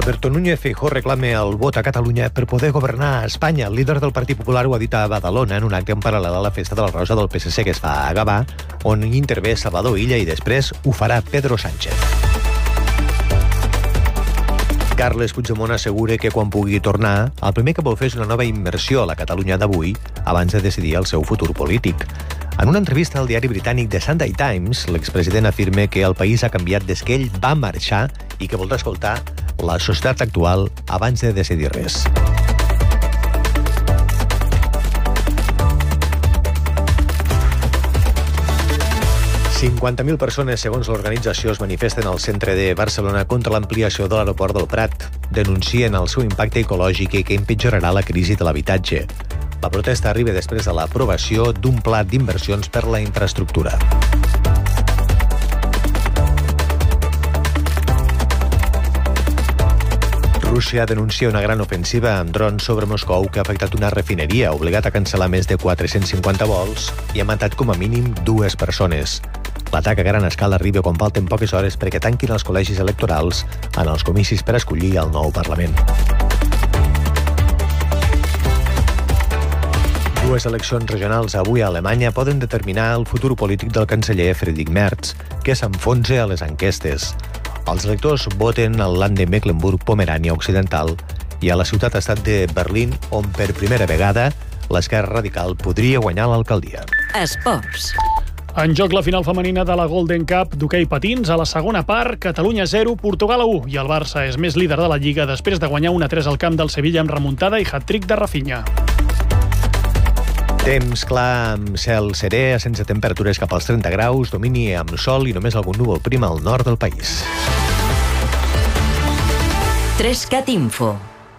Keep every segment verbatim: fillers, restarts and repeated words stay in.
Alberto Núñez Feijóo reclama el vot a Catalunya per poder governar a Espanya. El líder del Partit Popular ho ha dit a Badalona en un acte en paral·lel a la festa de la Rosa del P S C que es fa a Gavà, on intervé Salvador Illa i després ho farà Pedro Sánchez. Carles Puigdemont assegura que quan pugui tornar, el primer que vol fer és una nova immersió a la Catalunya d'avui abans de decidir el seu futur polític. En una entrevista al diari britànic The Sunday Times, l'expresident afirma que el país ha canviat des que ell va marxar i que voldrà escoltar la societat actual abans de decidir res. cinquanta mil persones, segons l'organització, es manifesten al centre de Barcelona contra l'ampliació de l'aeroport del Prat. Denuncien el seu impacte ecològic i que empitjorarà la crisi de l'habitatge. La protesta arriba després de l'aprovació d'un pla d'inversions per la infraestructura. Rússia denuncia una gran ofensiva amb drons sobre Moscou que ha afectat una refineria, obligat a cancel·lar més de quatre-cents cinquanta vols i ha matat com a mínim dues persones. L'atac a gran escala arriba quan falten poques hores perquè tanquin els col·legis electorals en els comicis per escollir el nou Parlament. Dues eleccions regionals avui a Alemanya poden determinar el futur polític del canceller Friedrich Merz, que s'enfonsa a les enquestes. Els electors voten al Land de Mecklenburg-Pomerània Occidental i a la ciutat-estat de Berlín, on per primera vegada l'esquerra radical podria guanyar l'alcaldia. Esports. En joc la final femenina de la Golden Cup d'hoquei patins. A la segona part, Catalunya zero, Portugal u. I el Barça és més líder de la Lliga després de guanyar un a tres al camp del Sevilla amb remuntada i hat-trick de Rafinha. Temps clar amb cel serè, sense temperatures cap als trenta graus, domini amb sol i només algun núvol prim al nord del país. Trescat Info.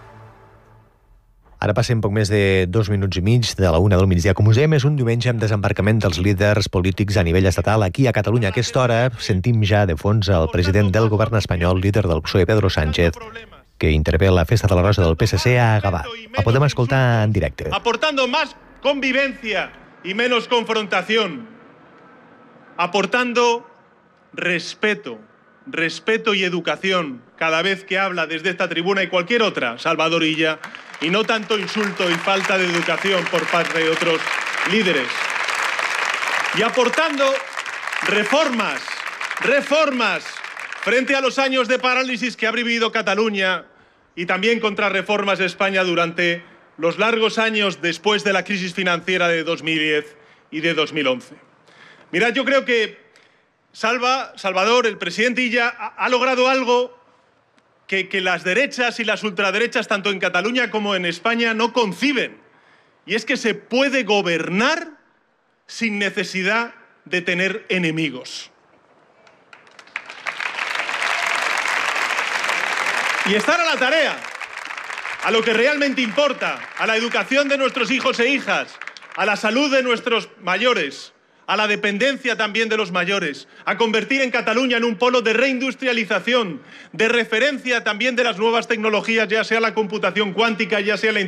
Ara passem poc més de dos minuts i mig de la una del migdia. Com us dèiem, és un diumenge amb desembarcament dels líders polítics a nivell estatal. Aquí a Catalunya, a aquesta hora, sentim ja de fons el president del govern espanyol, líder del P S O E, Pedro Sánchez, que intervé a la festa de la Rosa del P S C a Gavà. El podem escoltar en directe. Aportando más convivencia y menos confrontación. Aportando respeto, respeto y educación cada vez que habla desde esta tribuna y cualquier otra, Salvador Illa, y no tanto insulto y falta de educación por parte de otros líderes. Y aportando reformas, reformas frente a los años de parálisis que ha vivido Cataluña y también contra reformas de España durante los largos años después de la crisis financiera de dos mil diez y de dos mil once. Mirad, yo creo que Salva, Salvador, el presidente Illa, ha, ha logrado algo que, que las derechas y las ultraderechas, tanto en Cataluña como en España, no conciben. Y es que se puede gobernar sin necesidad de tener enemigos. Y estar a la tarea, a lo que realmente importa, a la educación de nuestros hijos e hijas, a la salud de nuestros mayores, a la dependencia también de los mayores, a convertir en Cataluña en un polo de reindustrialización, de referencia también de las nuevas tecnologías, ya sea la computación cuántica, ya sea la